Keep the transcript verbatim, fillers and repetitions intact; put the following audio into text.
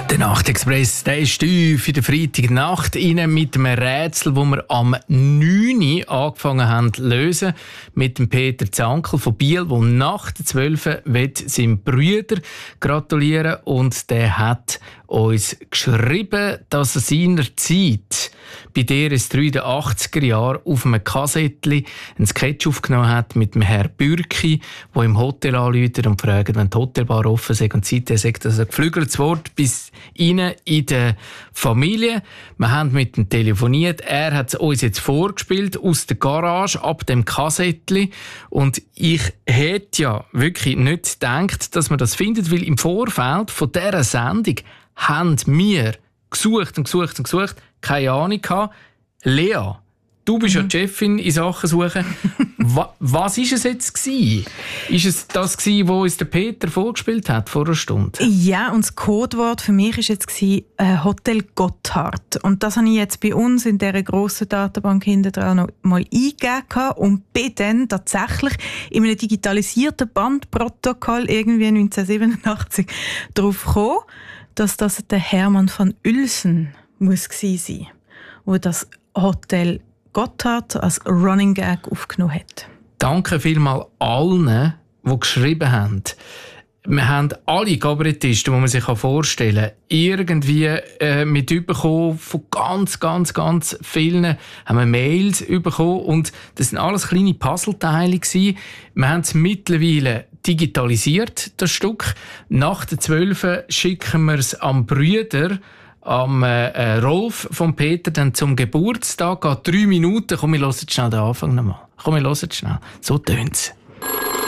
Der Nachtexpress, der ist tief in der Freitagnacht rein mit einem Rätsel, das wir am neun Uhr angefangen haben zu lösen. Mit dem Peter Zankel von Biel, der nach der zwölf seinem Bruder gratulieren will. Und der hat uns geschrieben, dass er seinerzeit bei D R S drei in den achtziger Jahren auf einem Kassettchen einen Sketch aufgenommen hat mit dem Herrn Bürki, der im Hotel anruft und fragt, wenn die Hotelbar offen ist. Und seitdem sagt er ein geflügeltes Wort bis rein in der Familie. Wir haben mit ihm telefoniert. Er hat es uns jetzt vorgespielt aus der Garage ab dem Kassettchen. Und ich hätte ja wirklich nicht gedacht, dass man das findet, weil im Vorfeld von dieser Sendung haben wir gesucht und gesucht und gesucht, keine Ahnung gehabt. Lea, du bist mhm. ja die Chefin in Sachen Suchen. Wa- was war es jetzt gewesen? Ist es das gewesen, was uns der Peter vorgespielt hat vor einer Stunde? Ja, und das Codewort für mich war jetzt gewesen, äh, Hotel Gotthard. Und das habe ich jetzt bei uns in dieser grossen Datenbank hinten dran noch mal eingegeben und bin dann tatsächlich in einem digitalisierten Bandprotokoll irgendwie neunzehnhundertsiebenundachtzig darauf gekommen, dass das der Hermann von Uelsen muss gewesen sein, wo das Hotel Gotthard als Running Gag aufgenommen hat. Danke vielmals allen, die geschrieben haben. Wir haben alle Kabarettisten, die man sich vorstellen kann, irgendwie äh, mitbekommen von ganz, ganz, ganz vielen. Haben wir Mails bekommen und das sind alles kleine Puzzleteile gewesen. Wir haben es mittlerweile digitalisiert, das Stück. Nach der zwölf schicken wir es am Brüder, am äh, Rolf von Peter, dann zum Geburtstag. Geht drei Minuten. Komm, wir hören schnell den Anfang nochmal. Komm, wir hören schnell. So tönt's.